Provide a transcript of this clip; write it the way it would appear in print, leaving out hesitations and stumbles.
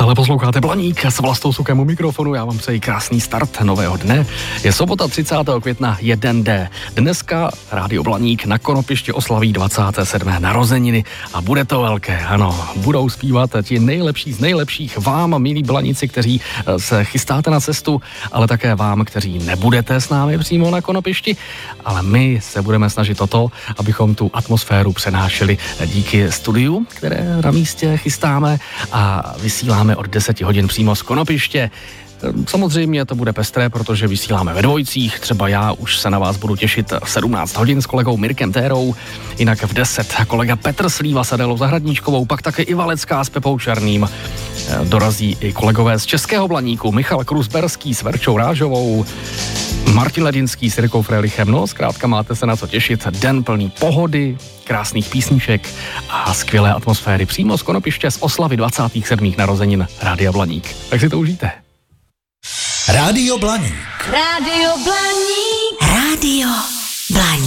Stále posloucháte Blaník s Vlastou Sukem u mikrofonu. Já vám přeji krásný start nového dne. Je sobota 30. května 1D. Dneska Rádio Blaník na Konopišti oslaví 27. narozeniny a bude to velké, ano. Budou zpívat ti nejlepší z nejlepších vám, milí Blaníci, kteří se chystáte na cestu, ale také vám, kteří nebudete s námi přímo na Konopišti, ale my se budeme snažit o to, abychom tu atmosféru přenášeli díky studiu, které na místě chystáme a vysíláme od 10 hodin přímo z Konopiště. Samozřejmě to bude pestré, protože vysíláme ve dvojicích, třeba já už se na vás budu těšit v 17 hodin s kolegou Mirkem Térou, jinak v 10 kolega Petr Slíva s Adélou Zahradníčkovou, pak také i Valecká s Pepou Černým. Dorazí i kolegové z Českého Blaníku, Michal Krusberský s Verčou Rážovou, Martin Ledinský s Rikou Frelichem, no zkrátka máte se na co těšit, den plný pohody, krásných písniček a skvělé atmosféry přímo z Konopiště z oslavy 27. narozenin Rádia Blaník. Tak si to užijte. Rádio Blaník. Rádio Blaník. Rádio